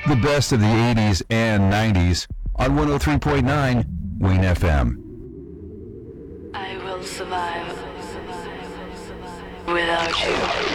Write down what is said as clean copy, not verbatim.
The best of the 80s and 90s on 103.9 Wayne FM. I will survive without you.